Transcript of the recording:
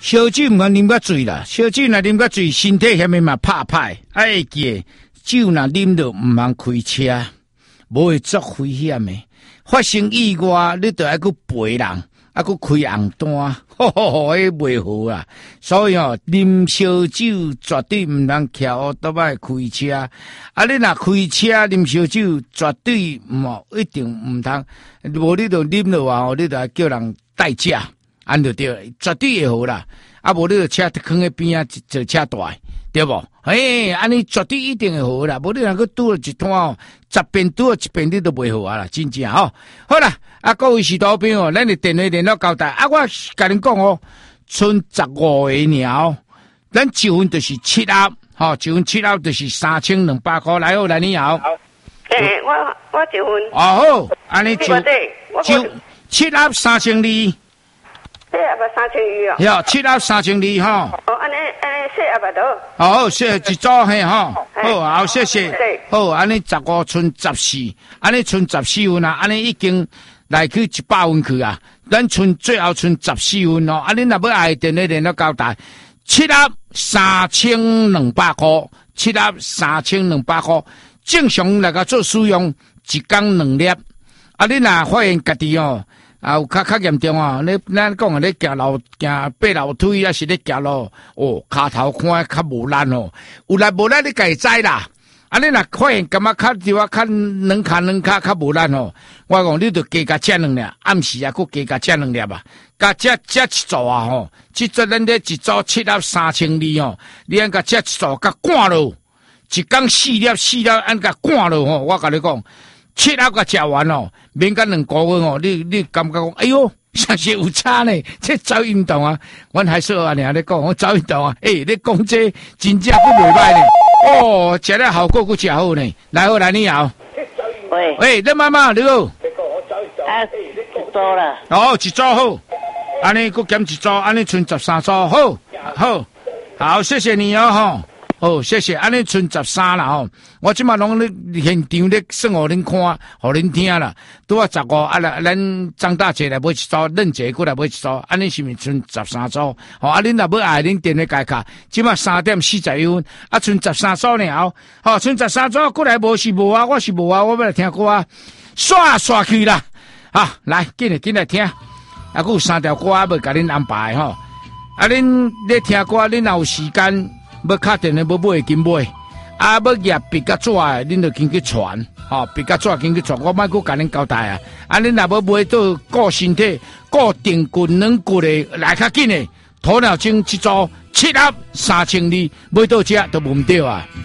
烧酒毋通啉甲醉啦，烧酒若啉甲醉，身体下面嘛拍歹。会记酒若啉着毋通开车，无会作危险诶。发生意外，你着爱去陪人，还去开红单，迄袂好啊。所以啉烧酒绝对毋通骑乌托邦开车。啊，你若开车啉烧酒，绝对一定毋通，无你着啉落啊，你着叫人代驾。安就对，绝对会好啦。啊，无你就车囥喺边啊，坐车大，对无？安尼绝对一定会好啦。无你若去拄了一摊10遍拄了1遍，你都袂好啊啦，真正吼。好啦，啊，各位视图朋友，咱的电话联络交代。啊，我甲恁讲剩15个尔，咱一份就是7盒，一份7盒就是3200块。来好，来你好。 我一份。 好，安尼就7盒3200。 细盒3200哦。 哟，7盒3200吼。 安尼细盒多。 好，谢谢一组嘿吼。好，谢谢。好，安尼15剩14，安尼剩14份啊，安尼已经来去100份去啊。咱最后剩14份哦。安尼若要爱电话联络交代，7盒3200块，7盒3200块，正常来个做使用1天2粒。啊，你若发现家己有较严重咱讲咧行楼行爬楼梯，还是咧行路骹头看较无力有力无力你家知啦。啊，你若发现感觉较对较两骹较无力我讲你就加吃2粒，暗时啊，佫加吃2粒啊，加吃一组啊即做咱咧一组7盒3200你按甲吃一组，甲赶落，一天4粒，按甲赶落我甲你讲。7盒甲食完免甲2个月你感觉讲，哎哟，像是有差呢。这走运动啊，阮还说安尼咧讲，我走运动啊，你讲这真正佫袂歹呢。食了效果佫诚好呢。来好，来你好。喂，你妈妈你好。 一组啦。 一组好，安尼佫减一组，安尼剩13组，好，谢谢你谢谢，安尼剩13啦我即马拢咧现场咧算互恁看，互恁听啦。拄啊15啊啦，咱张大姐来买一组，恁姐过来买一组，安尼是毋是剩13组？啊，恁若要爱恁电话改卡，即马3点41分，啊，剩13组了剩13组过来无是无啊，我是无啊，我要来听歌啊，刷去啦，来紧来听，还有3条歌要甲恁安排啊，恁咧听歌，恁若有时间。要敲电话要买紧买，要夹笔甲纸的，恁就紧去传，笔甲纸紧去传。我莫佮甲恁交代啊！恁若要买到顾身体、顾髌骨、软骨的，来较紧的，鸵鸟精一组7盒3200，买到这都闻唔到啊！